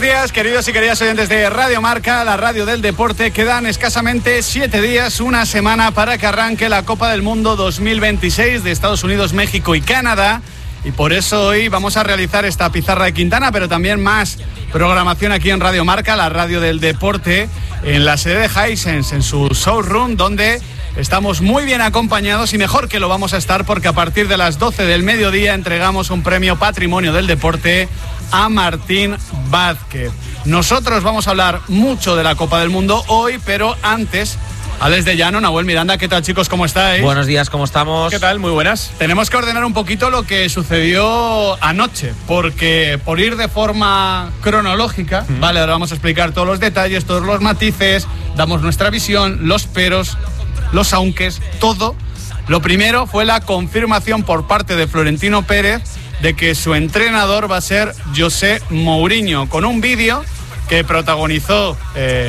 días, queridos y queridas oyentes de Radio Marca, la radio del deporte. Quedan escasamente 7 días, una semana para que arranque la Copa del Mundo 2026 de Estados Unidos, México y Canadá. Y por eso hoy vamos a realizar esta pizarra de Quintana, pero también más programación aquí en Radio Marca, la radio del deporte, en la sede de Hisense, en su showroom, donde estamos muy bien acompañados y mejor que lo vamos a estar porque a partir de las 12 del mediodía entregamos un premio Patrimonio del Deporte a Martín Vázquez. Nosotros vamos a hablar mucho de la Copa del Mundo hoy, pero antes, Alex de Llano, Nahuel Miranda, ¿qué tal, chicos? ¿Cómo estáis? Buenos días, ¿cómo estamos? ¿Qué tal? Muy buenas. Tenemos que ordenar un poquito lo que sucedió anoche, porque por ir de forma cronológica, vale, ahora vamos a explicar todos los detalles, todos los matices, damos nuestra visión, los peros, los aunques, todo. Lo primero fue la confirmación por parte de Florentino Pérez de que su entrenador va a ser José Mourinho, con un vídeo que protagonizó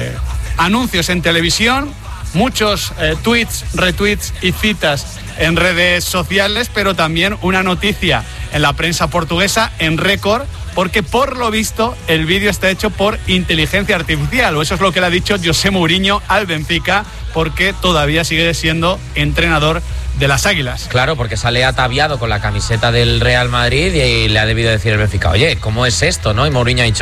anuncios en televisión, muchos tweets, retweets y citas en redes sociales, pero también una noticia en la prensa portuguesa en récord, porque por lo visto el vídeo está hecho por inteligencia artificial, o eso es lo que le ha dicho José Mourinho al Benfica, porque todavía sigue siendo entrenador de las Águilas. Claro, porque sale ataviado con la camiseta del Real Madrid y le ha debido decir el Benfica, oye, ¿cómo es esto, no? Y Mourinho ha dicho,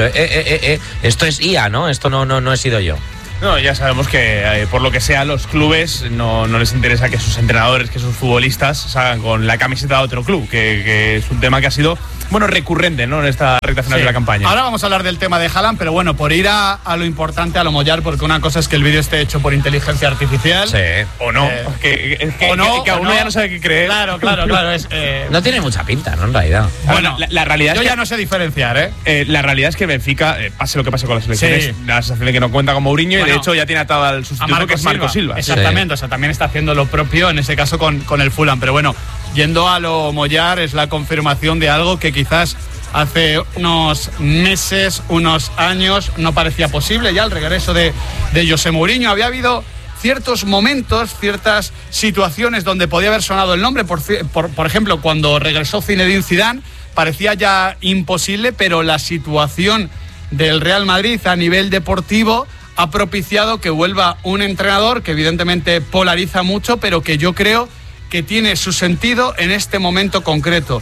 esto es IA, ¿no? Esto no he sido yo. No, ya sabemos que por lo que sea los clubes no les interesa que sus entrenadores, que sus futbolistas salgan con la camiseta de otro club, que es un tema que ha sido, bueno, recurrente, ¿no?, en esta recta final de la campaña. Ahora vamos a hablar del tema de Haaland, pero bueno, por ir a lo importante, a lo mollar, porque una cosa es que el vídeo esté hecho por inteligencia artificial. Sí. O no. Que a uno ya no sabe qué creer. Claro. No tiene mucha pinta, ¿no?, en realidad. Bueno, la realidad yo es que ya no sé diferenciar, la realidad es que Benfica, pase lo que pase con las selecciones, sí, la sensación de que no cuenta con Mourinho, y de hecho ya tiene atado al sustituto, que es Marco Silva. Exactamente, sí. O sea, también está haciendo lo propio en ese caso con el Fulham, pero bueno, yendo a lo mollar, es la confirmación de algo que quizás hace unos meses, unos años no parecía posible, ya el regreso de José Mourinho. Había habido ciertos momentos, ciertas situaciones donde podía haber sonado el nombre, por ejemplo, cuando regresó Zinedine Zidane, parecía ya imposible, pero la situación del Real Madrid a nivel deportivo ha propiciado que vuelva un entrenador que evidentemente polariza mucho, pero que yo creo que tiene su sentido en este momento concreto.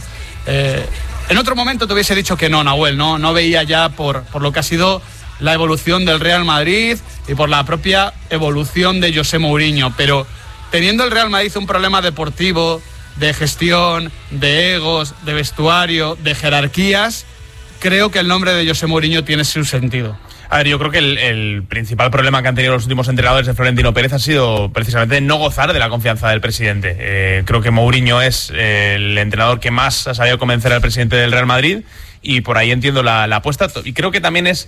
En otro momento te hubiese dicho que no, Nahuel, no veía ya por lo que ha sido la evolución del Real Madrid y por la propia evolución de José Mourinho, pero teniendo el Real Madrid un problema deportivo, de gestión, de egos, de vestuario, de jerarquías, creo que el nombre de José Mourinho tiene su sentido. A ver, yo creo que el principal problema que han tenido los últimos entrenadores de Florentino Pérez ha sido precisamente no gozar de la confianza del presidente. Creo que Mourinho es el entrenador que más ha sabido convencer al presidente del Real Madrid, y por ahí entiendo la apuesta, y creo que también es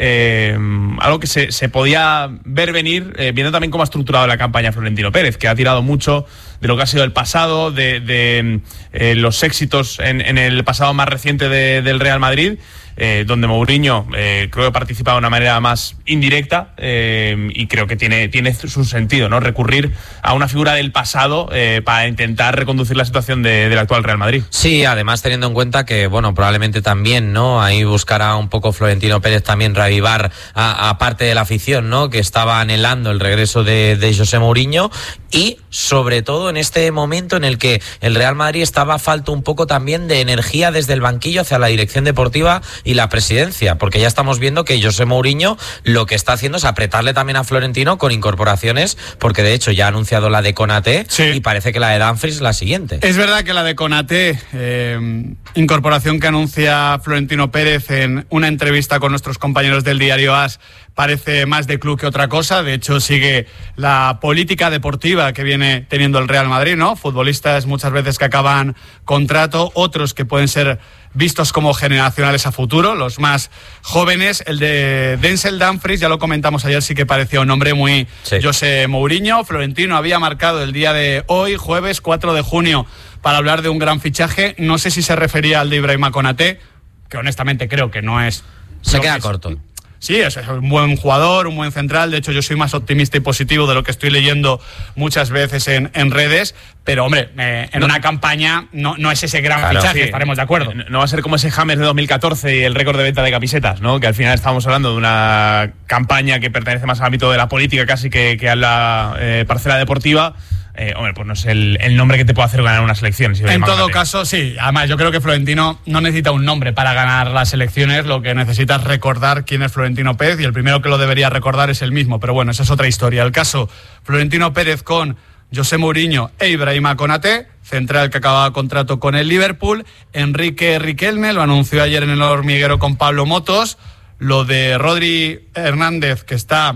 algo que se podía ver venir, viendo también cómo ha estructurado la campaña Florentino Pérez, que ha tirado mucho de lo que ha sido el pasado, de los éxitos en el pasado más reciente del Real Madrid, donde Mourinho creo que participa de una manera más indirecta, y creo que tiene su sentido, ¿no?, recurrir a una figura del pasado para intentar reconducir la situación del actual Real Madrid. Sí, además teniendo en cuenta que, bueno, probablemente también, ¿no?, ahí buscará un poco Florentino Pérez también reavivar a parte de la afición, ¿no?, que estaba anhelando el regreso de José Mourinho, y sobre todo en este momento en el que el Real Madrid estaba falto un poco también de energía desde el banquillo hacia la dirección deportiva y la presidencia, porque ya estamos viendo que José Mourinho lo que está haciendo es apretarle también a Florentino con incorporaciones, porque de hecho ya ha anunciado la de Konaté, sí, y parece que la de Dumfries es la siguiente. Es verdad que la de Konaté, incorporación que anuncia Florentino Pérez en una entrevista con nuestros compañeros del diario AS, parece más de club que otra cosa. De hecho, sigue la política deportiva que viene teniendo el Real Madrid, ¿no? Futbolistas muchas veces que acaban contrato, otros que pueden ser vistos como generacionales a futuro, los más jóvenes. El de Denzel Dumfries, ya lo comentamos ayer, sí que parecía un nombre muy José Mourinho. Florentino había marcado el día de hoy, jueves 4 de junio, para hablar de un gran fichaje. No sé si se refería al de Ibrahima Konaté, que honestamente creo que no es... Se queda corto. Sí, es un buen jugador, un buen central. De hecho, yo soy más optimista y positivo de lo que estoy leyendo muchas veces en redes. Pero, hombre, en una campaña no es ese gran fichaje, sí, estaremos de acuerdo. No va a ser como ese James de 2014 y el récord de venta de camisetas, ¿no? Que al final estamos hablando de una campaña que pertenece más al ámbito de la política casi que a la parcela deportiva. Hombre, pues no es el nombre que te puede hacer ganar unas elecciones. En todo caso, sí. Además, yo creo que Florentino no necesita un nombre para ganar las elecciones. Lo que necesita es recordar quién es Florentino Pérez, y el primero que lo debería recordar es él mismo. Pero bueno, esa es otra historia. El caso Florentino Pérez con José Mourinho e Ibrahima Konaté, central que acababa contrato con el Liverpool. Enrique Riquelme lo anunció ayer en el hormiguero con Pablo Motos. Lo de Rodri Hernández, que está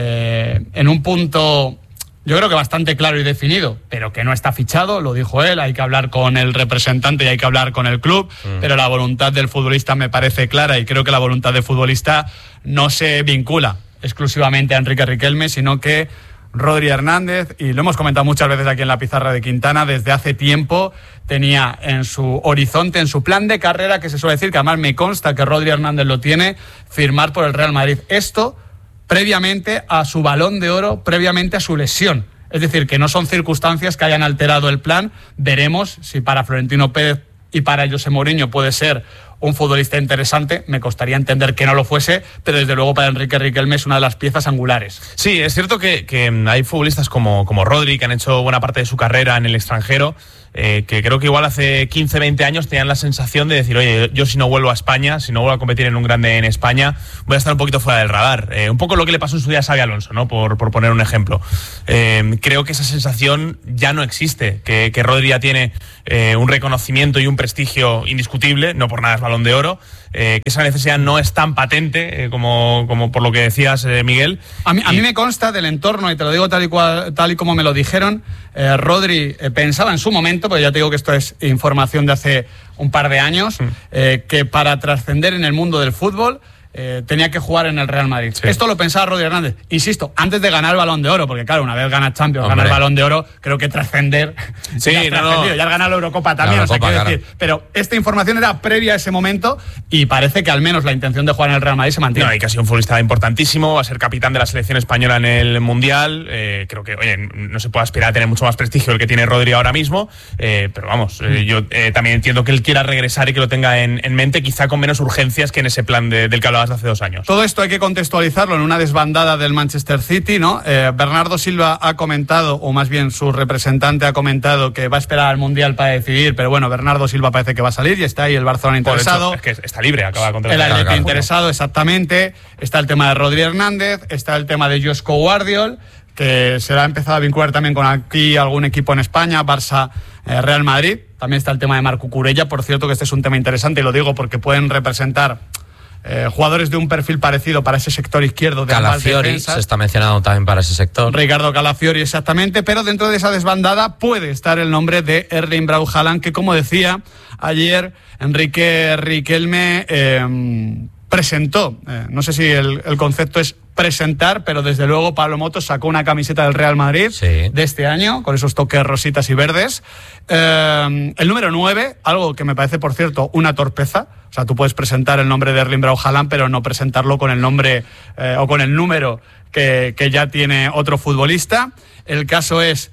en un punto, yo creo que bastante claro y definido, pero que no está fichado, lo dijo él. Hay que hablar con el representante y hay que hablar con el club, pero la voluntad del futbolista me parece clara, y creo que la voluntad del futbolista no se vincula exclusivamente a Enrique Riquelme, sino que Rodri Hernández, y lo hemos comentado muchas veces aquí en la pizarra de Quintana, desde hace tiempo tenía en su horizonte, en su plan de carrera, que se suele decir, que además me consta que Rodri Hernández lo tiene, firmar por el Real Madrid. Esto previamente a su Balón de Oro, previamente a su lesión. Es decir, que no son circunstancias que hayan alterado el plan. Veremos si para Florentino Pérez y para José Mourinho puede ser un futbolista interesante. Me costaría entender que no lo fuese, pero desde luego para Enrique Riquelme es una de las piezas angulares. Sí, es cierto que hay futbolistas como Rodri, que han hecho buena parte de su carrera en el extranjero, que creo que igual hace 15, 20 años tenían la sensación de decir, oye, yo si no vuelvo a España, si no vuelvo a competir en un grande en España, voy a estar un poquito fuera del radar. Un poco lo que le pasó en su día a Xabi Alonso, ¿no? Por poner un ejemplo. Creo que esa sensación ya no existe, que Rodri ya tiene un reconocimiento y un prestigio indiscutible, no por nada es Balón de Oro, que esa necesidad no es tan patente como por lo que decías, Miguel. A mí me consta del entorno, y te lo digo tal y como me lo dijeron. Rodri pensaba en su momento, porque ya te digo que esto es información de hace un par de años, que para trascender en el mundo del fútbol tenía que jugar en el Real Madrid. Sí. Esto lo pensaba Rodri Hernández, insisto, antes de ganar el Balón de Oro, porque claro, una vez gana Champions, gana el Balón de Oro, creo que trascender, sí, ya has ganado la Eurocopa también, decir, pero esta información era previa a ese momento, y parece que al menos la intención de jugar en el Real Madrid se mantiene. No, y que ha sido un futbolista importantísímo, va a ser capitán de la selección española en el Mundial. Creo que, oye, no se puede aspirar a tener mucho más prestigio el que tiene Rodri ahora mismo, pero vamos, yo también entiendo que él quiera regresar y que lo tenga en mente, quizá con menos urgencias que en ese plan del que hablabas de hace 2 años. Todo esto hay que contextualizarlo en una desbandada del Manchester City, ¿no? Bernardo Silva ha comentado, o más bien su representante ha comentado, que va a esperar al Mundial para decidir, pero bueno, Bernardo Silva parece que va a salir y está ahí el Barcelona interesado. Hecho, es que está libre, acaba de contratar. El Atleti interesado, exactamente. Está el tema de Rodri Hernández, está el tema de Joško Gvardiol, que se ha empezado a vincular también con aquí algún equipo en España, Barça, Real Madrid. También está el tema de Marco Cucurella, por cierto, que este es un tema interesante, y lo digo porque pueden representar jugadores de un perfil parecido para ese sector izquierdo de ambas defensas. Se está mencionando también para ese sector. Ricardo Calafiori, exactamente, pero dentro de esa desbandada puede estar el nombre de Erling Braut Haaland, que, como decía ayer Enrique Riquelme, presentó, no sé si el concepto es presentar, pero desde luego Pablo Motos sacó una camiseta del Real Madrid de este año, con esos toques rositas y verdes. El número 9, algo que me parece, por cierto, una torpeza. O sea, tú puedes presentar el nombre de Erling Braut Haaland, pero no presentarlo con el nombre o con el número que ya tiene otro futbolista. El caso es,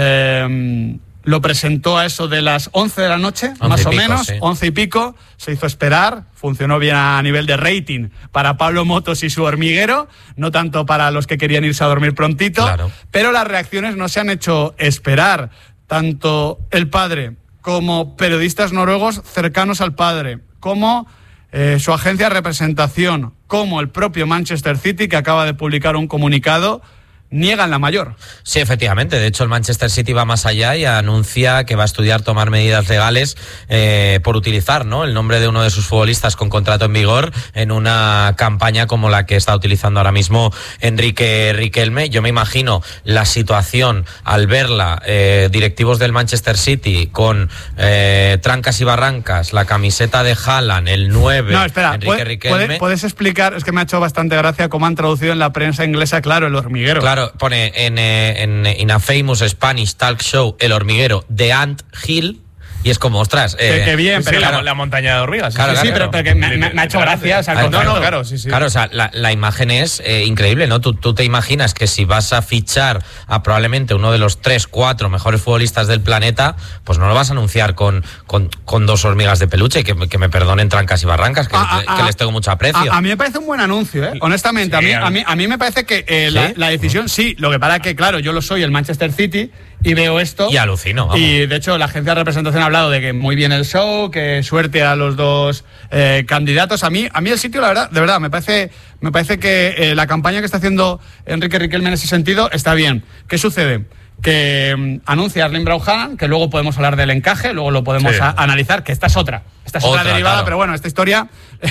lo presentó a eso de las 11 de la noche, más o menos, 11 y pico, se hizo esperar, funcionó bien a nivel de rating para Pablo Motos y su hormiguero, no tanto para los que querían irse a dormir prontito, pero las reacciones no se han hecho esperar. Tanto el padre como periodistas noruegos cercanos al padre, como su agencia de representación, como el propio Manchester City, que acaba de publicar un comunicado, niegan la mayor. Sí, efectivamente. De hecho, el Manchester City va más allá y anuncia que va a estudiar tomar medidas legales por utilizar, ¿no?, el nombre de uno de sus futbolistas con contrato en vigor en una campaña como la que está utilizando ahora mismo Enrique Riquelme. Yo me imagino la situación al verla, directivos del Manchester City con trancas y barrancas, la camiseta de Haaland, el 9, no, espera, Enrique Riquelme. ¿Puedes explicar? Es que me ha hecho bastante gracia cómo han traducido en la prensa inglesa, claro, el hormiguero. Claro, pone en a famous Spanish talk show, El Hormiguero, de Ant Hill, Y es como, ostras... que bien, pero claro, la montaña de hormigas. Claro, pero que me ha hecho gracia. Claro, Claro, o sea, la imagen es increíble, ¿no? Tú te imaginas que si vas a fichar a probablemente uno de los 3, 4 mejores futbolistas del planeta, pues no lo vas a anunciar con 2 hormigas de peluche, que me perdonen trancas y barrancas, que les tengo mucho aprecio. A mí me parece un buen anuncio, ¿eh? Honestamente, Sí, a mí me parece que ¿Sí? la decisión, sí, lo que pasa es que, claro, yo lo soy el Manchester City y veo esto. Y alucino, vamos. Y de hecho, la agencia de representación ha hablado de que muy bien el show, que suerte a los 2 candidatos. A mí el sitio, la verdad, de verdad, me parece que la campaña que está haciendo Enrique Riquelme en ese sentido está bien. ¿Qué sucede? Que anuncia a Erling Braut Haaland, que luego podemos hablar del encaje, luego lo podemos analizar, que esta es otra derivada, claro. Pero bueno, esta historia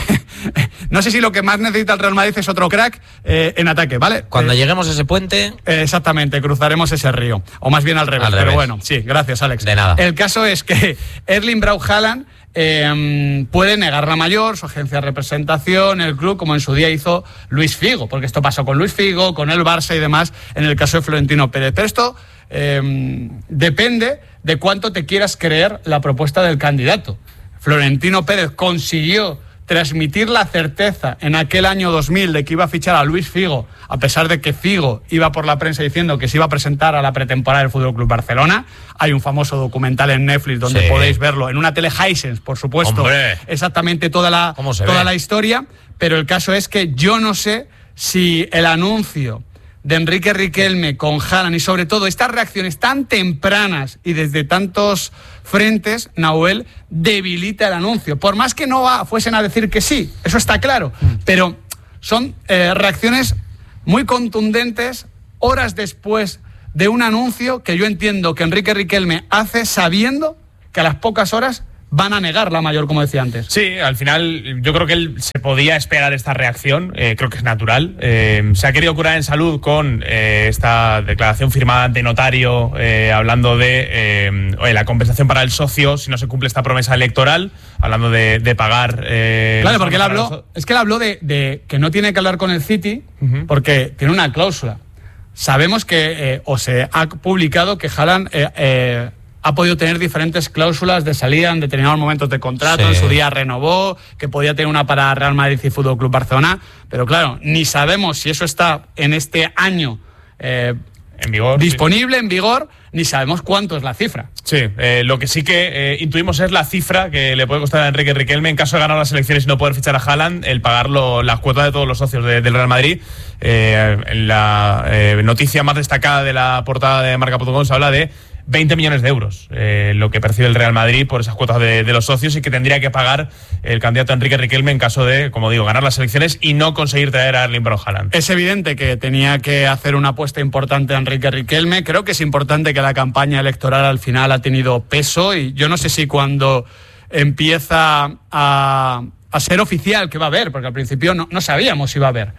no sé si lo que más necesita el Real Madrid es otro crack en ataque, ¿vale? Cuando lleguemos a ese puente... Exactamente, cruzaremos ese río, o más bien al revés, pero bueno, sí, gracias, Alex. De nada. El caso es que Erling Braut Haaland puede negar la mayor, su agencia de representación, el club, como en su día hizo Luis Figo, porque esto pasó con Luis Figo, con el Barça y demás, en el caso de Florentino Pérez. Pero esto depende de cuánto te quieras creer la propuesta del candidato. Florentino Pérez consiguió transmitir la certeza en aquel año 2000 de que iba a fichar a Luis Figo, a pesar de que Figo iba por la prensa diciendo que se iba a presentar a la pretemporada del Fútbol Club Barcelona. Hay un famoso documental en Netflix donde podéis verlo, en una tele Hisense, por supuesto. ¡Hombre! Exactamente toda la historia, pero el caso es que yo no sé si el anuncio de Enrique Riquelme con Haaland y sobre todo estas reacciones tan tempranas y desde tantos frentes, Nahuel, debilita el anuncio. Por más que no fuesen a decir que sí, eso está claro, pero son reacciones muy contundentes horas después de un anuncio que yo entiendo que Enrique Riquelme hace sabiendo que a las pocas horas van a negar la mayor, como decía antes. Sí, al final yo creo que él se podía esperar esta reacción, creo que es natural. Se ha querido curar en salud con esta declaración firmada ante notario, hablando de la compensación para el socio si no se cumple esta promesa electoral, hablando de pagar... claro, porque él habló de que no tiene que hablar con el City porque tiene una cláusula. Sabemos que, o se ha publicado que Haaland... ha podido tener diferentes cláusulas de salida en determinados momentos de contrato. En su día renovó, que podía tener una para Real Madrid y Fútbol Club Barcelona, pero claro, ni sabemos si eso está en este año en vigor, disponible, en vigor, ni sabemos cuánto es la cifra. Sí, lo que sí que intuimos es la cifra que le puede costar a Enrique Riquelme en caso de ganar las elecciones y no poder fichar a Haaland, el pagar las cuotas de todos los socios del Real Madrid. En la noticia más destacada de la portada de Marca.com se habla de 20 millones de euros, lo que percibe el Real Madrid por esas cuotas de los socios y que tendría que pagar el candidato Enrique Riquelme en caso de, como digo, ganar las elecciones y no conseguir traer a Erling Braut Haaland. Es evidente que tenía que hacer una apuesta importante a Enrique Riquelme. Creo que es importante que la campaña electoral al final ha tenido peso y yo no sé si cuando empieza a ser oficial que va a haber, porque al principio no sabíamos si iba a haber.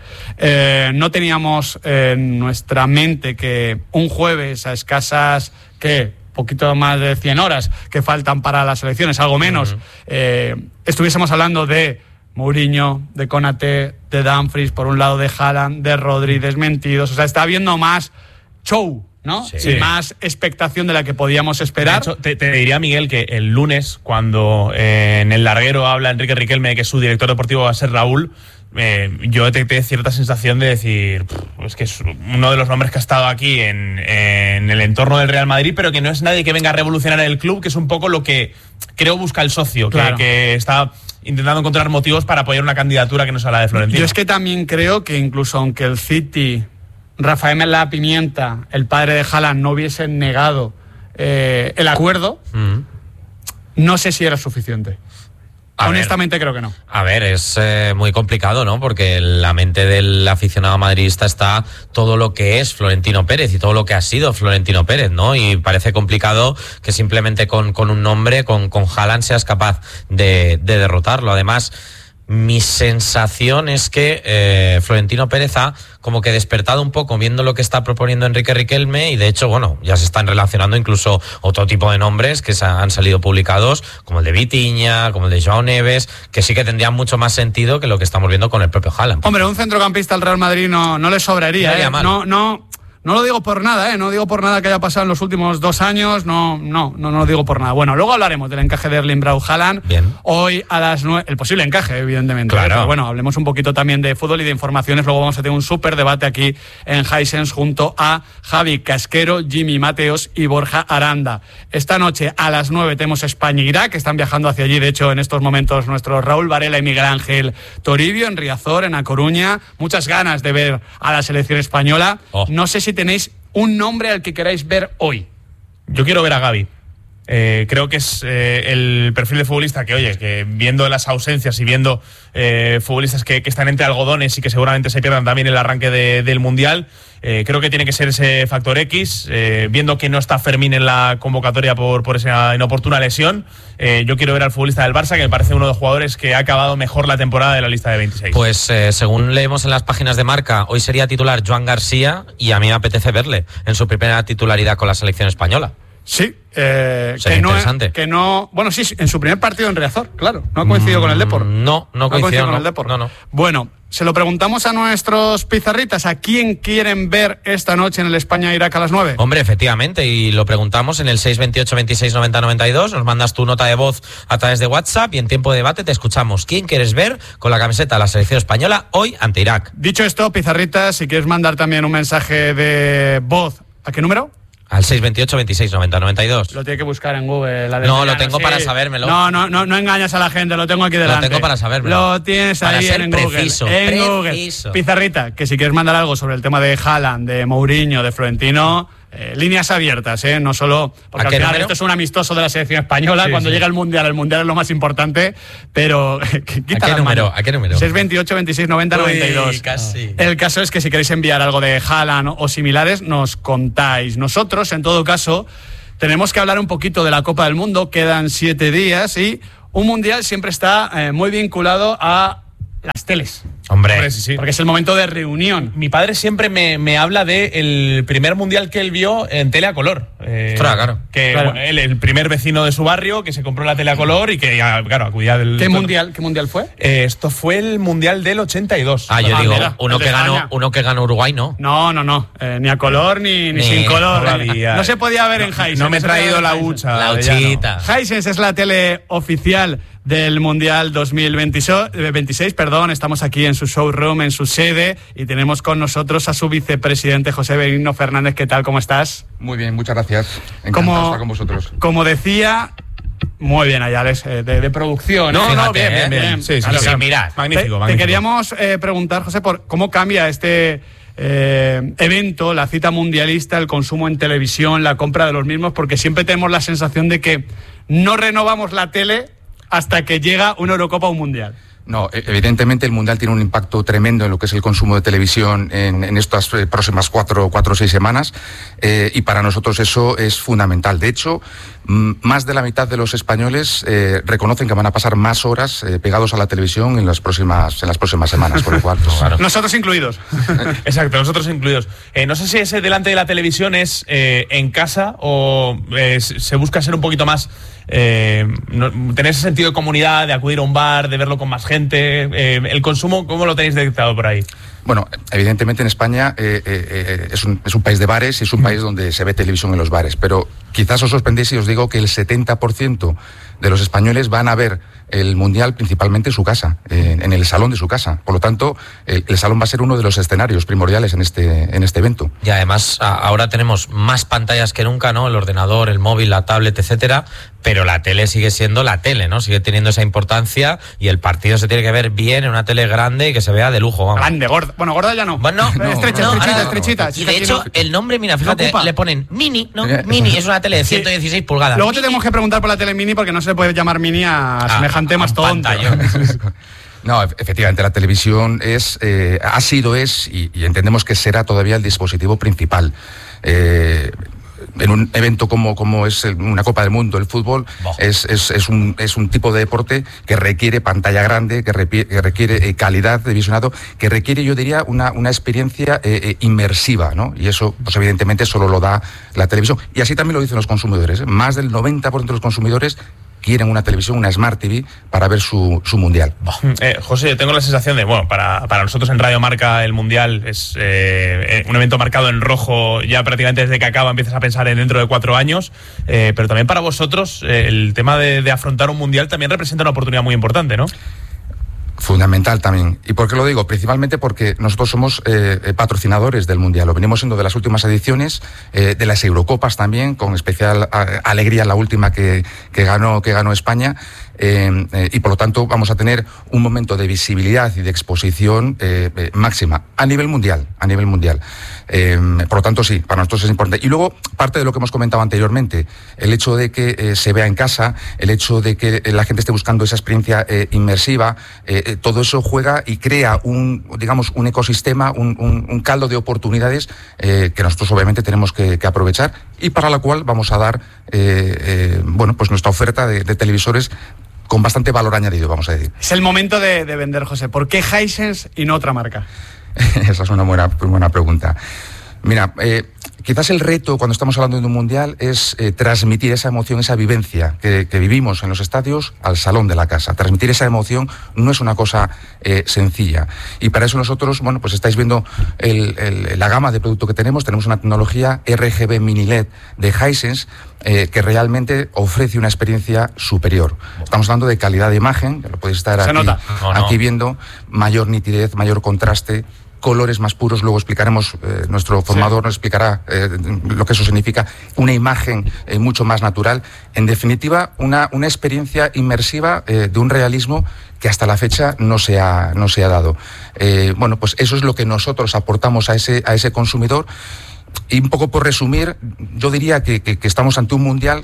No teníamos en nuestra mente que un jueves a escasas, poquito más de 100 horas que faltan para las elecciones, algo menos, estuviésemos hablando de Mourinho, de Konaté, de Dumfries, por un lado de Haaland, de Rodri, desmentidos. O sea, está habiendo más show, ¿no? Sí. Y más expectación de la que podíamos esperar. De hecho, te diría, Miguel, que el lunes, cuando en el larguero habla Enrique Riquelme de que su director deportivo va a ser Raúl, yo detecté cierta sensación de decir, es que es uno de los nombres que ha estado aquí en el entorno del Real Madrid, pero que no es nadie que venga a revolucionar el club, que es un poco lo que creo busca el socio, claro, que está intentando encontrar motivos para apoyar una candidatura que no sea la de Florentino. Yo es que también creo que incluso aunque el City, Rafael La Pimienta, el padre de Haaland, no hubiesen negado el acuerdo, no sé si era suficiente. Honestamente creo que no. A ver, es muy complicado, ¿no? Porque en la mente del aficionado madridista está todo lo que es Florentino Pérez y todo lo que ha sido Florentino Pérez, ¿no? Y parece complicado que simplemente con un nombre, con Haaland, seas capaz de derrotarlo. Además, mi sensación es que Florentino Pérez ha como que despertado un poco viendo lo que está proponiendo Enrique Riquelme y de hecho, bueno, ya se están relacionando incluso otro tipo de nombres que han salido publicados, como el de Vitinha, como el de Joao Neves, que sí que tendrían mucho más sentido que lo que estamos viendo con el propio Haaland. Hombre, un centrocampista al Real Madrid no le sobraría, no No lo digo por nada, no digo por nada que haya pasado en los últimos 2 años, no lo digo por nada. Bueno, luego hablaremos del encaje de Erling Braut Haaland. Bien. Hoy a las 9, el posible encaje, evidentemente. Claro. Pero bueno, hablemos un poquito también de fútbol y de informaciones. Luego vamos a tener un súper debate aquí en Hisense junto a Javi Casquero, Jimmy Mateos y Borja Aranda. Esta noche a las 9 tenemos España-Irak, que están viajando hacia allí, de hecho, en estos momentos nuestros Raúl Varela y Miguel Ángel Toribio en Riazor, en A Coruña. Muchas ganas de ver a la selección española. No sé si tenéis un nombre al que queráis ver hoy. Yo quiero ver a Gavi. Creo que es el perfil de futbolista que viendo las ausencias y viendo futbolistas que están entre algodones y que seguramente se pierdan también el arranque del Mundial, creo que tiene que ser ese factor X. Viendo que no está Fermín en la convocatoria por esa inoportuna lesión, yo quiero ver al futbolista del Barça, que me parece uno de los jugadores que ha acabado mejor la temporada de la lista de 26. Pues según leemos en las páginas de Marca, hoy sería titular Joan García y a mí me apetece verle en su primera titularidad con la selección española. Sí, interesante. Bueno, sí, en su primer partido en Riazor, claro. No ha coincidido con el Depor. No coincidió con el Depor. No. Bueno, se lo preguntamos a nuestros pizarritas, ¿a quién quieren ver esta noche en el España-Irak a las 9? Hombre, efectivamente, y lo preguntamos en el 628 26 90 92. Nos mandas tu nota de voz a través de WhatsApp y en tiempo de debate te escuchamos. ¿Quién quieres ver con la camiseta de la selección española hoy ante Irak? Dicho esto, pizarritas, si quieres mandar también un mensaje de voz, ¿a qué número? Al 628 26 90 92. Lo tiene que buscar en Google. No, lo tengo para sabérmelo. No engañas a la gente, lo tengo aquí delante. Lo tengo para sabérmelo. Lo tienes ahí en preciso, Google. En Google. Pizarrita, que si quieres mandar algo sobre el tema de Haaland, de Mourinho, de Florentino, líneas abiertas, no solo porque al final esto es un amistoso de la selección española. Sí, cuando llega el Mundial es lo más importante, pero ¿A qué número? 628 26 90 92. Casi. El caso es que si queréis enviar algo de Haaland o similares, nos contáis. Nosotros, en todo caso, tenemos que hablar un poquito de la Copa del Mundo. Quedan 7 días y un Mundial siempre está muy vinculado a las teles. Hombre, sí. Porque es el momento de reunión. Mi padre siempre me habla del primer mundial que él vio en tele a color. Claro. Bueno, él, el primer vecino de su barrio, que se compró la tele a color y que, acudía del... ¿Qué mundial fue? Esto fue el mundial del 82. Yo digo, mira, uno que ganó Uruguay, ¿no? No. Ni a color ni sin color. Todavía. No se podía ver en Hisense. No me he traído la hucha. La huchita. Hisense es la tele oficial del Mundial 2026, estamos aquí en su showroom, en su sede, y tenemos con nosotros a su vicepresidente José Benigno Fernández. ¿Qué tal? ¿Cómo estás? Muy bien, muchas gracias. Encantado de estar con vosotros. Como decía, muy bien, Ayales, de producción. Bien. Sí, mirad. Magnífico. Te queríamos preguntar, José, por cómo cambia este evento, la cita mundialista, el consumo en televisión, la compra de los mismos, porque siempre tenemos la sensación de que no renovamos la tele hasta que llega una Eurocopa o un Mundial. No, evidentemente el Mundial tiene un impacto tremendo en lo que es el consumo de televisión en estas próximas 4 o 6 semanas, y para nosotros eso es fundamental. De hecho, más de la mitad de los españoles reconocen que van a pasar más horas pegados a la televisión en las próximas semanas, por lo cual... Claro. Nosotros incluidos. Exacto, nosotros incluidos. No sé si ese delante de la televisión es en casa o se busca ser un poquito más... tener ese sentido de comunidad, de acudir a un bar, de verlo con más gente. El consumo, ¿cómo lo tenéis detectado por ahí? Bueno, evidentemente en España es un país de bares y es un país donde se ve televisión en los bares, pero quizás os sorprendéis si os digo que el 70% de los españoles van a ver el Mundial principalmente en su casa, en el salón de su casa. Por lo tanto, el salón va a ser uno de los escenarios primordiales en este evento. Y además ahora tenemos más pantallas que nunca, ¿no? El ordenador, el móvil, la tablet, etcétera, pero la tele sigue siendo la tele, ¿no? Sigue teniendo esa importancia y el partido se tiene que ver bien en una tele grande y que se vea de lujo, vamos. Grande, gorda. Bueno, gorda ya no. Bueno, estrechita. Y de hecho, el nombre, mira, fíjate, le ponen mini, ¿no? Mini, es una tele de 116 pulgadas. Luego te tenemos que preguntar por la tele mini porque no se le puede llamar mini a semejante mastodonte. No, efectivamente, la televisión ha sido y entendemos que será todavía el dispositivo principal. En un evento como es una Copa del Mundo, el fútbol, es un tipo de deporte que requiere pantalla grande, que requiere calidad de visionado, que requiere, yo diría, una experiencia inmersiva, ¿no? Y eso, pues evidentemente, solo lo da la televisión. Y así también lo dicen los consumidores, ¿eh? Más del 90% de los consumidores quieren una televisión, una Smart TV, para ver su Mundial. José, yo tengo la sensación de, bueno, para nosotros en Radio Marca el Mundial es un evento marcado en rojo ya prácticamente desde que acaba, empiezas a pensar en dentro de 4 años, pero también para vosotros el tema de afrontar un Mundial también representa una oportunidad muy importante, ¿no? Fundamental también. ¿Y por qué lo digo? Principalmente porque nosotros somos patrocinadores del Mundial. Lo venimos siendo de las últimas ediciones, de las Eurocopas también, con especial alegría la última que ganó España. Y por lo tanto vamos a tener un momento de visibilidad y de exposición máxima a nivel mundial. Por lo tanto, sí, para nosotros es importante. Y luego, parte de lo que hemos comentado anteriormente, el hecho de que se vea en casa, el hecho de que la gente esté buscando esa experiencia inmersiva, todo eso juega y crea un ecosistema, un caldo de oportunidades que nosotros obviamente tenemos que aprovechar, y para la cual vamos a dar pues nuestra oferta de televisores con bastante valor añadido, vamos a decir. Es el momento de vender, José. ¿Por qué Hisense y no otra marca? Esa es una buena pregunta. Mira, quizás el reto cuando estamos hablando de un mundial es transmitir esa emoción, esa vivencia que vivimos en los estadios al salón de la casa. Transmitir esa emoción no es una cosa sencilla. Y para eso nosotros, pues estáis viendo la gama de producto que tenemos. Tenemos una tecnología RGB Mini LED de Hisense que realmente ofrece una experiencia superior. Estamos hablando de calidad de imagen, que lo podéis estar aquí viendo, mayor nitidez, mayor contraste, colores más puros. Luego explicaremos, nuestro formador nos explicará lo que eso significa, una imagen mucho más natural. En definitiva, una experiencia inmersiva de un realismo que hasta la fecha no se ha dado. Pues eso es lo que nosotros aportamos a ese consumidor. Y un poco por resumir, yo diría que estamos ante un mundial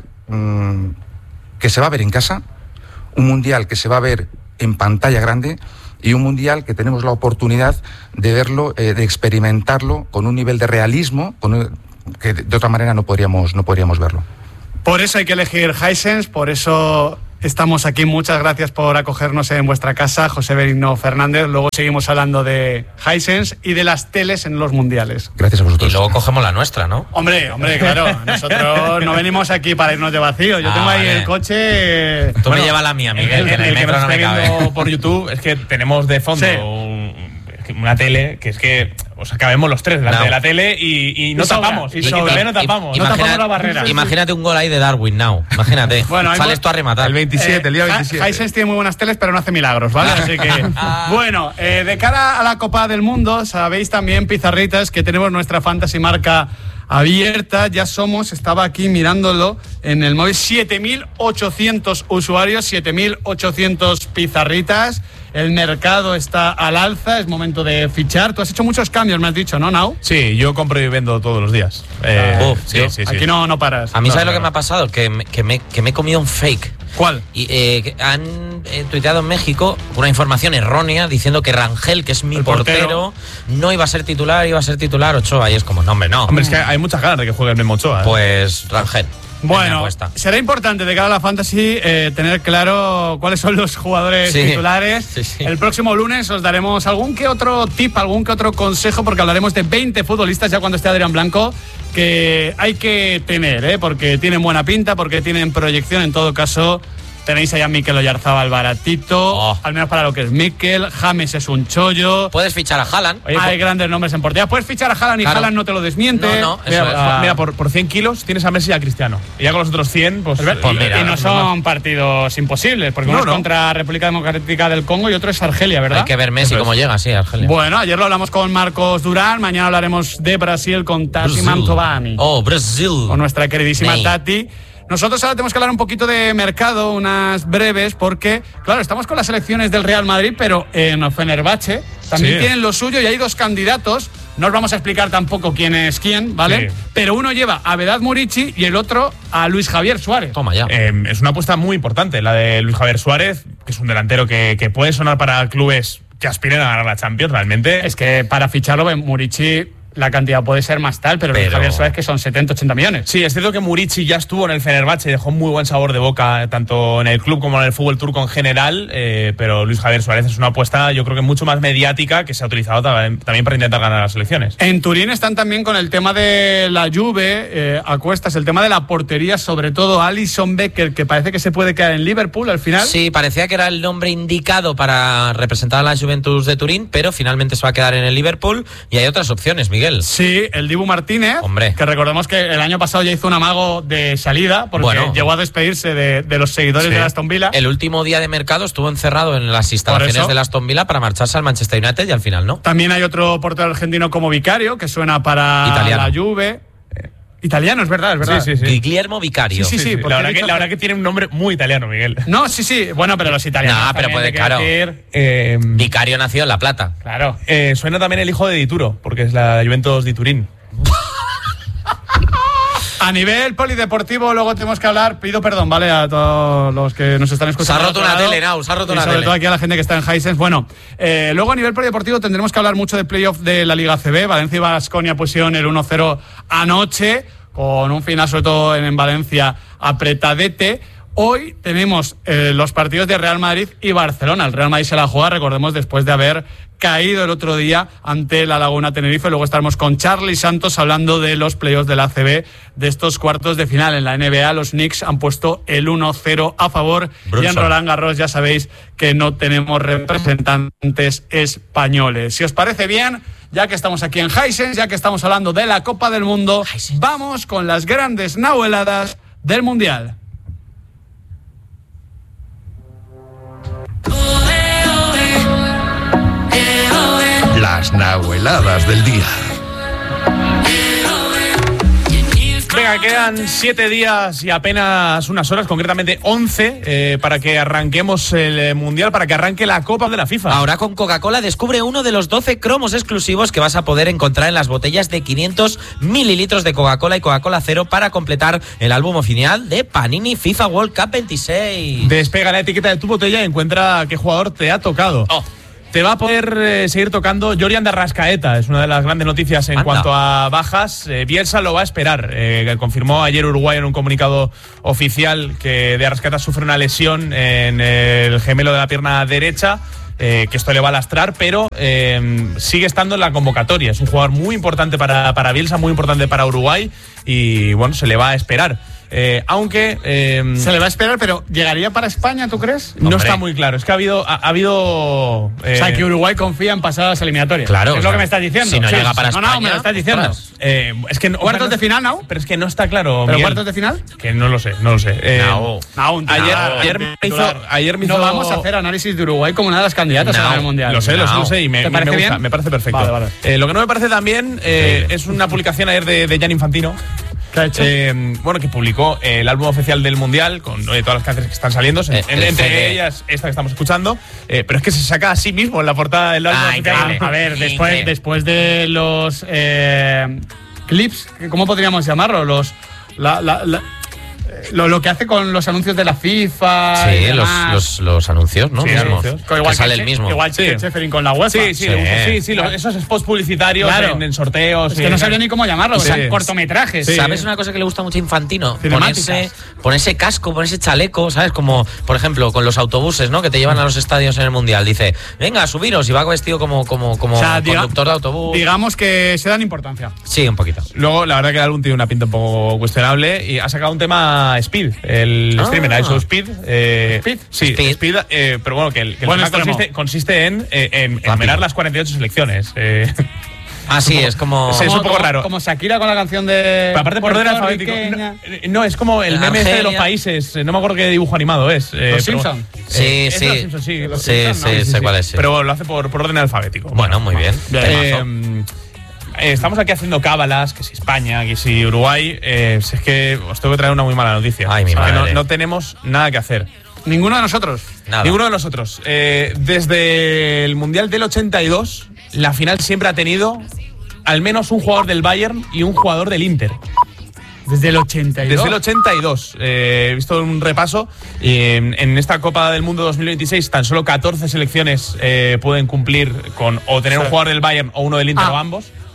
que se va a ver en casa, un mundial que se va a ver en pantalla grande, y un mundial que tenemos la oportunidad de verlo, de experimentarlo con un nivel de realismo que de otra manera no podríamos verlo. Por eso hay que elegir Hisense, por eso estamos aquí. Muchas gracias por acogernos en vuestra casa, José Benigno Fernández. Luego seguimos hablando de Hisense y de las teles en los mundiales. Gracias a vosotros. Y luego cogemos la nuestra, ¿no? Hombre, claro. Nosotros no venimos aquí para irnos de vacío. Yo tengo ahí el coche. Tú me llevas la mía, Miguel, que en el metro no me cabe. Por YouTube es que tenemos de fondo una tele que es que cabemos los tres delante de la tele y no tapamos. No tapamos la barrera. Imagínate un gol ahí de Darwin Now. Imagínate. Bueno, sales tú a rematar. El día 27. Hisense tiene muy buenas teles, pero no hace milagros, ¿vale? Así que, de cara a la Copa del Mundo, sabéis también, pizarritas, que tenemos nuestra Fantasy Marca abierta. Ya estaba aquí mirándolo en el móvil, 7.800 usuarios, 7.800 pizarritas. El mercado está al alza, es momento de fichar. Tú has hecho muchos cambios, me has dicho, ¿no, Nau? Sí, yo compro y vendo todos los días. Sí. Aquí no paras. A mí, ¿sabes lo que me ha pasado? Que me he comido un fake. ¿Cuál? Y han tuiteado en México una información errónea diciendo que Rangel, que es mi portero, no iba a ser titular, iba a ser titular Ochoa. Y es como, no. Hombre, es que hay muchas ganas de que juegue el mismo Ochoa. Pues Rangel. Bueno, será importante de cara a la Fantasy tener claro cuáles son los jugadores titulares. Sí. El próximo lunes os daremos algún que otro tip, algún que otro consejo, porque hablaremos de 20 futbolistas ya cuando esté Adrián Blanco, que hay que tener, porque tienen buena pinta, porque tienen proyección. En todo caso, tenéis allá a Mikel Oyarzabal baratito, al menos para lo que es Mikel. James es un chollo. Puedes fichar a Haaland. Hay grandes nombres en portería. Puedes fichar a Haaland y Haaland no te lo desmiente. No, mira, por 100 kilos tienes a Messi y a Cristiano. Y ya con los otros 100, y no son partidos imposibles, porque uno es contra República Democrática del Congo y otro es Argelia, ¿verdad? Hay que ver Messi cómo llega, Argelia. Bueno, ayer lo hablamos con Marcos Durán, mañana hablaremos de Brasil con Tati Mantovani. Brasil. Con nuestra queridísima Tati. Nosotros ahora tenemos que hablar un poquito de mercado, unas breves, porque, claro, estamos con las elecciones del Real Madrid, pero en Fenerbahce también tienen lo suyo y hay dos candidatos. No os vamos a explicar tampoco quién es quién, ¿vale? Sí. Pero uno lleva a Vedat Murici y el otro a Luis Javier Suárez. Toma ya. Es una apuesta muy importante la de Luis Javier Suárez, que es un delantero que puede sonar para clubes que aspiren a ganar la Champions, realmente. Es que para ficharlo, Murici la cantidad puede ser más tal, pero Javier Suárez que son 70-80 millones. Sí, es cierto que Murici ya estuvo en el Fenerbahce y dejó muy buen sabor de boca, tanto en el club como en el fútbol turco en general, pero Luis Javier Suárez es una apuesta, yo creo que mucho más mediática, que se ha utilizado también para intentar ganar las elecciones. En Turín están también con el tema de la Juve, a cuestas, el tema de la portería, sobre todo Alisson Becker, que parece que se puede quedar en Liverpool al final. Sí, parecía que era el nombre indicado para representar a la Juventus de Turín, pero finalmente se va a quedar en el Liverpool y hay otras opciones, Miguel. Sí, el Dibu Martínez, hombre, que recordemos que el año pasado ya hizo un amago de salida porque llegó a despedirse de los seguidores de Aston Villa. El último día de mercado estuvo encerrado en las instalaciones del Aston Villa para marcharse al Manchester United y al final no. También hay otro portero argentino como Vicario, que suena para la Juve. Italiano, es verdad. Sí. Guillermo Vicario. Sí. La verdad que tiene un nombre muy italiano, Miguel. No, sí. Bueno, pero los italianos. No, pero puede, claro. Vicario nació en La Plata. Claro. Suena también el hijo de Dituro, porque es la Juventus de Turín. A nivel polideportivo, luego tenemos que hablar, pido perdón, ¿vale? A todos los que nos están escuchando. Se ha roto una tele, Nau, se ha roto una tele. Sobre todo aquí a la gente que está en Hisense. Bueno, luego a nivel polideportivo tendremos que hablar mucho de playoff de la Liga CB. Valencia y Baskonia pusieron el 1-0 anoche, con un final sobre todo en Valencia apretadete. Hoy tenemos los partidos de Real Madrid y Barcelona. El Real Madrid se la juega, recordemos, después de haber caído el otro día ante la Laguna Tenerife. Luego estaremos con Charly Santos hablando de los playoffs de la ACB, de estos cuartos de final. En la NBA los Knicks han puesto el 1-0 a favor. Y en Roland Garros ya sabéis que no tenemos representantes españoles. Si os parece bien, ya que estamos aquí en Hisense, ya que estamos hablando de la Copa del Mundo, vamos con las grandes naueladas del Mundial. Las naueladas del día. Venga, quedan 7 días y apenas unas horas, concretamente 11, para que arranquemos el Mundial, para que arranque la Copa de la FIFA. Ahora con Coca-Cola descubre uno de los 12 cromos exclusivos que vas a poder encontrar en las botellas de 500 mililitros de Coca-Cola y Coca-Cola Cero para completar el álbum oficial de Panini FIFA World Cup 26. Despega la etiqueta de tu botella y encuentra qué jugador te ha tocado. Te va a poder seguir tocando Jordi de Arrascaeta, es una de las grandes noticias en cuanto a bajas. Bielsa lo va a esperar. Confirmó ayer Uruguay en un comunicado oficial que de Arrascaeta sufre una lesión en el gemelo de la pierna derecha, que esto le va a lastrar, pero sigue estando en la convocatoria. Es un jugador muy importante para Bielsa, muy importante para Uruguay y bueno, se le va a esperar. Aunque se le va a esperar, pero ¿llegaría para España, tú crees? No está muy claro. Es que ha habido o sea, que Uruguay confía en pasadas eliminatorias. Claro. Es lo que me estás diciendo. Si no llega para España. No, me lo estás diciendo. Es que ¿Cuartos de final, no? Pero es que no está claro. ¿Pero Miguel. cuartos de final? Que no lo sé. Ayer me hizo. No vamos a hacer análisis de Uruguay como una de las candidatas a ganar el Mundial. Lo sé y me parece gusta, bien? me parece perfecto. Vale. Lo que no me parece también es una publicación ayer de Gianni Infantino. ¿Qué ha hecho? Que publicó el álbum oficial del Mundial con todas las canciones que están saliendo, entre ellas esta que estamos escuchando, pero es que se saca a sí mismo en la portada del álbum oficial. A ver, después de los clips, ¿cómo podríamos llamarlo? Lo que hace con los anuncios de la FIFA. Sí, los anuncios, ¿no? Sí, anuncios. Igual sale el mismo. Igual que Cheferin con la UEFA. Sí, esos spots publicitarios en sorteos. Es que no sabía ni cómo llamarlo, son cortometrajes. Sí. ¿Sabes una cosa que le gusta mucho a Infantino? Cinemáticas. Ponerse casco, ponerse chaleco, ¿sabes? Como, por ejemplo, con los autobuses, ¿no? Que te llevan a los estadios en el Mundial. Dice, venga, subiros, y va vestido como conductor de autobús. Digamos que se dan importancia. Sí, un poquito. Luego, la verdad que el álbum tiene una pinta un poco cuestionable y ha sacado un tema Speed, el streamer ISO Speed. ¿Speed? Sí, Speed, pero bueno, que el tema consiste en enumerar las 48 selecciones. Sí, es como... Sí, es un poco raro. Como Shakira con la canción de... Pero aparte por orden alfabético. No, es como el meme de los países. No me acuerdo qué dibujo animado es. ¿Los Simpsons? Sí, sé cuál es. Pero lo hace por orden alfabético. Bueno, muy bien. Estamos aquí haciendo cábalas, que si España, que si Uruguay. Es que os tengo que traer una muy mala noticia. Ay, mi madre. No tenemos nada que hacer. ¿Ninguno de nosotros? Nada. Ninguno de nosotros. Desde el Mundial del 82, la final siempre ha tenido al menos un jugador del Bayern y un jugador del Inter. Desde el 82. Desde el 82. He visto un repaso y en esta Copa del Mundo 2026 tan solo 14 selecciones pueden cumplir con o tener un jugador del Bayern o uno del Inter o ambos.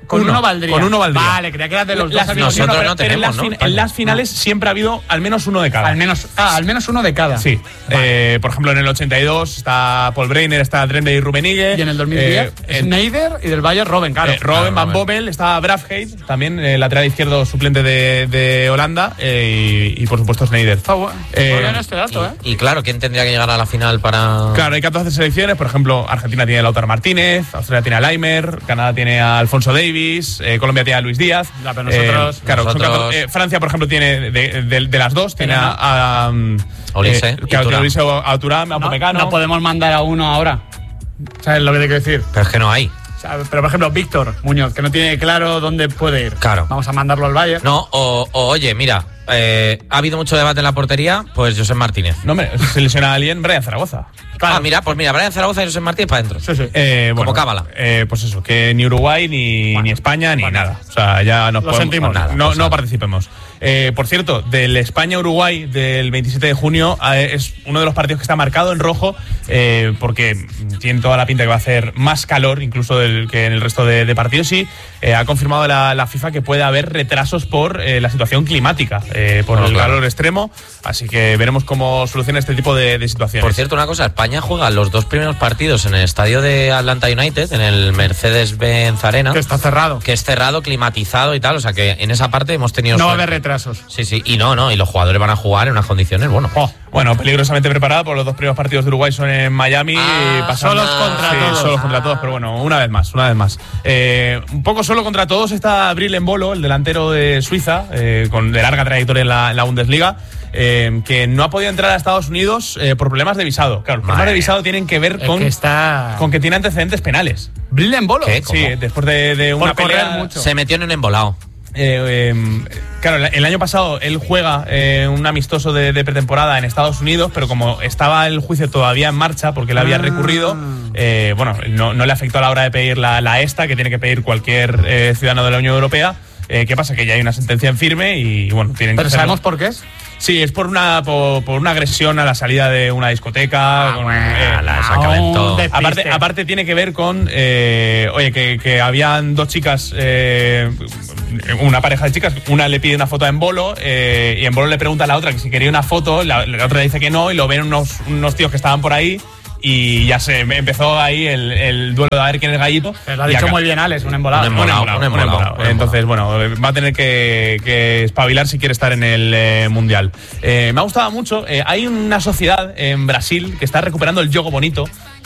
Con uno valdría. Con uno valdría. Vale, creía que era de los dos. Nosotros no pero tenemos, ¿no? en las finales siempre ha habido al menos uno de cada. Al menos uno de cada. Sí. Por ejemplo, en el 82 está Paul Breiner, está Drende y Rummenigge. Y en el 2010 Schneider y del Bayern Robben, claro. Robben, Van Bommel, está Braafheid, también lateral izquierdo suplente de Holanda, y por supuesto Schneider. Bien este dato, y claro, ¿quién tendría que llegar a la final para...? Claro, hay 14 selecciones, por ejemplo, Argentina tiene a Lautaro Martínez, Australia tiene a Laimer, Canadá tiene a Alfonso Davis, Colombia tiene a Luis Díaz. Pero nosotros, Francia, por ejemplo, tiene de las dos, tiene a Olise, a Thuram, a Upamecano. No podemos mandar a uno ahora. ¿Sabes lo que te quiero decir? Pero es que no hay. Pero, por ejemplo, Víctor Muñoz, que no tiene claro dónde puede ir. Claro. Vamos a mandarlo al Bayern. No, oye, mira, ha habido mucho debate en la portería, pues Josep Martínez. No, hombre, se lesiona a alguien, Brian Zaragoza. Claro. Mira, Brian Zaragoza y Josep Martínez para adentro. Sí. Como cábala. Pues eso, que ni Uruguay, ni España, ni nada. O sea, ya nos podemos, sentimos. No participemos. Por cierto, del España-Uruguay del 27 de junio es uno de los partidos que está marcado en rojo, porque tiene toda la pinta que va a hacer más calor incluso que en el resto de partidos, y ha confirmado la FIFA que puede haber retrasos por la situación climática, por el calor extremo, así que veremos cómo soluciona este tipo de situaciones. Por cierto, una cosa, España juega los dos primeros partidos en el estadio de Atlanta United, en el Mercedes-Benz Arena. Que está cerrado. Que es cerrado, climatizado y tal, o sea que en esa parte hemos tenido... No va a haber retrasos. Sí, y y los jugadores van a jugar en unas condiciones, Bueno, peligrosamente preparada, por los dos primeros partidos de Uruguay son en Miami. Solos contra todos, pero bueno, una vez más. Un poco solo contra todos está Bril Embolo, el delantero de Suiza, de larga trayectoria en la Bundesliga, que no ha podido entrar a Estados Unidos por problemas de visado. Claro, los problemas de visado tienen que ver con que tiene antecedentes penales. ¿Bril Embolo? Sí, después de una pelea mucho. Se metió en un embolado. Claro, el año pasado él juega un amistoso de pretemporada en Estados Unidos, pero como estaba el juicio todavía en marcha porque él había recurrido, no le afectó a la hora de pedir la ESTA, que tiene que pedir cualquier ciudadano de la Unión Europea. ¿Qué pasa? Que ya hay una sentencia en firme y bueno, tienen ¿Pero que sabemos por qué es? Sí, es por una agresión a la salida de una discoteca. Aparte tiene que ver con que habían dos chicas, una pareja de chicas, una le pide una foto a Embolo, y Embolo le pregunta a la otra que si quería una foto, la otra le dice que no, y lo ven unos tíos que estaban por ahí. Y ya se empezó ahí el duelo de a ver quién es el gallito. Pero lo ha dicho muy bien Alex, un embolado. Entonces, bueno, va a tener que espabilar si quiere estar en el Mundial. Me ha gustado mucho. Hay una sociedad en Brasil que está recuperando el jogo bonito.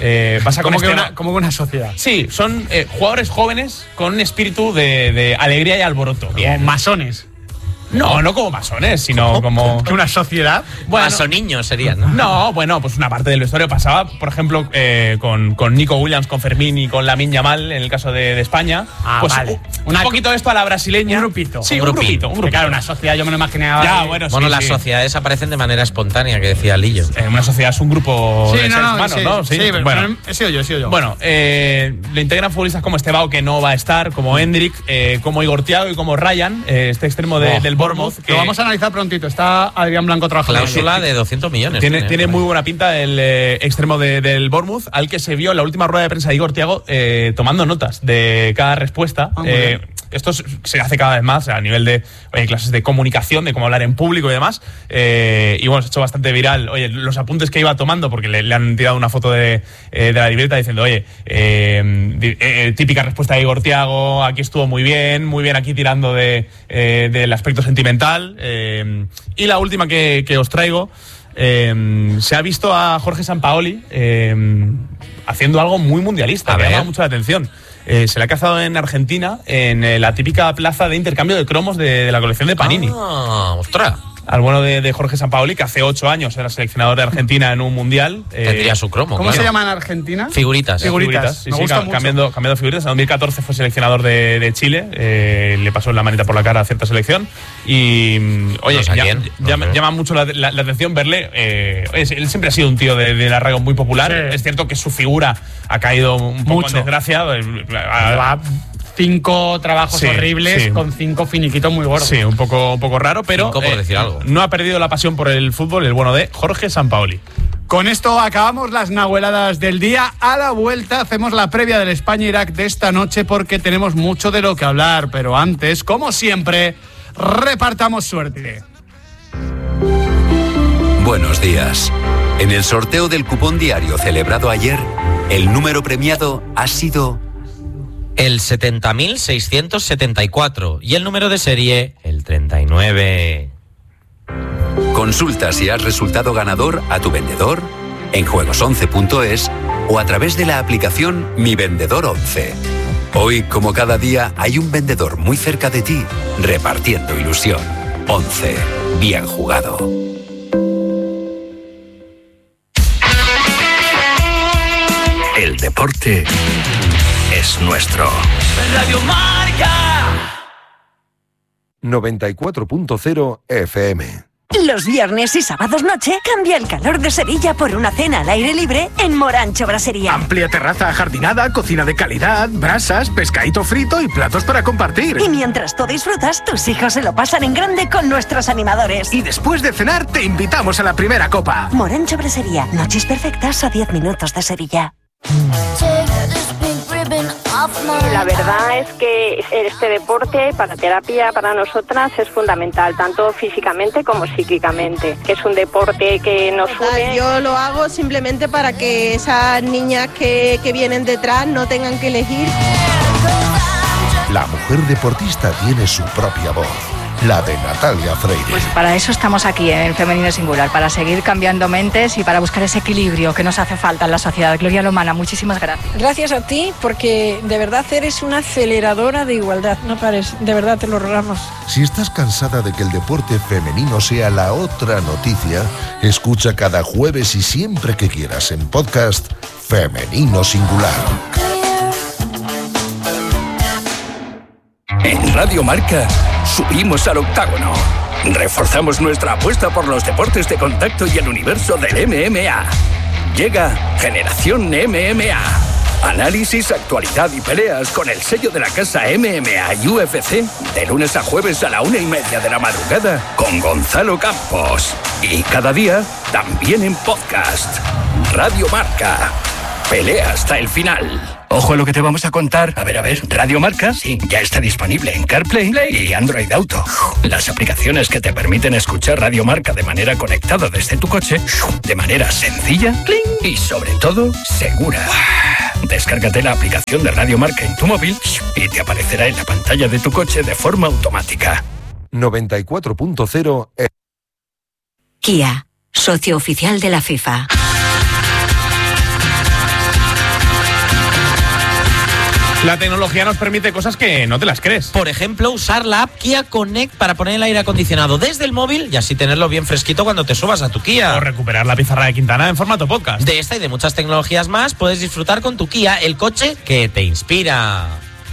Como una sociedad. Sí, son jugadores jóvenes con un espíritu de alegría y alboroto. Bien. Masones. No como masones, sino como... ¿Una sociedad? Bueno, masoniños serían, ¿no? No, bueno, pues una parte del vestuario pasaba, por ejemplo, con Nico Williams, con Fermín y con Lamine Yamal, en el caso de España. Pues vale. Un poquito esto a la brasileña. Un grupito. Sí, un grupito. Claro, una sociedad yo me lo imaginaba. Ya, bueno, las sociedades aparecen de manera espontánea, que decía Lillo. Una sociedad es un grupo de seres humanos, ¿no? Sí, bueno, he sido yo. Bueno, le integran futbolistas como Estebao, que no va a estar, como Hendrik, como Igor Thiago y como Ryan, este extremo del Bournemouth. Lo vamos a analizar prontito. Está Adrián Blanco trabajando. Cláusula de 200 millones. Tiene muy buena pinta el extremo del Bournemouth, al que se vio en la última rueda de prensa de Igor Thiago tomando notas de cada respuesta. Esto se hace cada vez más a nivel de clases de comunicación, de cómo hablar en público y demás. Y bueno, se ha hecho bastante viral. Oye, los apuntes que iba tomando, porque le han tirado una foto de la libreta diciendo, típica respuesta de Igor Thiago, aquí estuvo muy bien aquí tirando del aspecto sentimental. Y la última que os traigo, se ha visto a Jorge Sampaoli haciendo algo muy mundialista, que llama mucho la atención. Se le ha cazado en Argentina, en la típica plaza de intercambio de cromos de la colección de Panini. ¡Ostras! Al bueno de Jorge Sampaoli, que hace 8 años era seleccionador de Argentina en un mundial. Tendría su cromo. ¿Cómo se llama en Argentina? Figuritas. Sí, me gusta mucho. Cambiando figuritas. En 2014 fue seleccionador de Chile. Le pasó la manita por la cara a cierta selección. Y, llama mucho la atención verle. Él siempre ha sido un tío del arraigo muy popular. Sí. Es cierto que su figura ha caído un poco en desgracia. 5 trabajos horribles con 5 finiquitos muy gordos. Sí, un poco raro, pero por decir algo. No ha perdido la pasión por el fútbol, el bueno de Jorge Sampaoli. Con esto acabamos las nahueladas del día. A la vuelta hacemos la previa del España-Irak de esta noche porque tenemos mucho de lo que hablar. Pero antes, como siempre, repartamos suerte. Buenos días. En el sorteo del cupón diario celebrado ayer, el número premiado ha sido el 70.674 y el número de serie el 39. Consulta si has resultado ganador a tu vendedor, en juegos11.es o a través de la aplicación Mi Vendedor 11. Hoy, como cada día, hay un vendedor muy cerca de ti, repartiendo ilusión. 11. Bien jugado. El deporte es nuestro. Radio Marca 94.0 FM. Los viernes y sábados noche cambia el calor de Sevilla por una cena al aire libre en Morancho Brasería. Amplia terraza ajardinada, cocina de calidad, brasas, pescadito frito y platos para compartir. Y mientras tú disfrutas, tus hijos se lo pasan en grande con nuestros animadores. Y después de cenar te invitamos a la primera copa. Morancho Brasería, noches perfectas a 10 minutos de Sevilla. La verdad es que este deporte para terapia para nosotras es fundamental, tanto físicamente como psíquicamente, que es un deporte que nos une. Yo lo hago simplemente para que esas niñas que vienen detrás no tengan que elegir. La mujer deportista tiene su propia voz, la de Natalia Freire. Pues para eso estamos aquí en Femenino Singular, para seguir cambiando mentes y para buscar ese equilibrio que nos hace falta en la sociedad. Gloria Lomana, muchísimas gracias. Gracias a ti, porque de verdad eres una aceleradora de igualdad. No pares, de verdad te lo rogamos. Si estás cansada de que el deporte femenino sea la otra noticia, escucha cada jueves y siempre que quieras en podcast Femenino Singular. En Radio Marca subimos al octágono. Reforzamos nuestra apuesta por los deportes de contacto y el universo del MMA. Llega Generación MMA. Análisis, actualidad y peleas con el sello de la casa MMA y UFC de lunes a jueves a la 1:30 de la madrugada con Gonzalo Campos. Y cada día también en podcast. Radio Marca. Pelea hasta el final. Ojo a lo que te vamos a contar. A ver, Radio Marca, sí, ya está disponible en CarPlay y Android Auto. Las aplicaciones que te permiten escuchar Radio Marca de manera conectada desde tu coche, de manera sencilla y sobre todo segura. Descárgate la aplicación de Radio Marca en tu móvil y te aparecerá en la pantalla de tu coche de forma automática. 94.0 Kia, socio oficial de la FIFA. La tecnología nos permite cosas que no te las crees. Por ejemplo, usar la app Kia Connect para poner el aire acondicionado desde el móvil y así tenerlo bien fresquito cuando te subas a tu Kia. O recuperar la pizarra de Quintana en formato podcast. De esta y de muchas tecnologías más puedes disfrutar con tu Kia, el coche que te inspira.